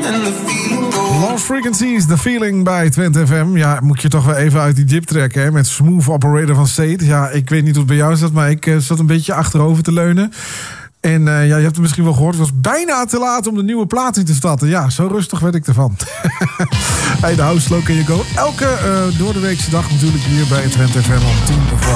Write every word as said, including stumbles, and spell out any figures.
Lost Frequencies, The Feeling bij Twente F M. Ja, moet je toch wel even uit die dip trekken, hè? Met Smooth Operator van State. Ja, ik weet niet hoe het bij jou zat, maar ik uh, zat een beetje achterover te leunen. En uh, ja, je hebt het misschien wel gehoord, het was bijna te laat om de nieuwe plaat in te starten. Ja, zo rustig werd ik ervan. Hey, de House Slow Can You Go. Elke uh, doordeweekse dag natuurlijk hier bij Twente F M om tien of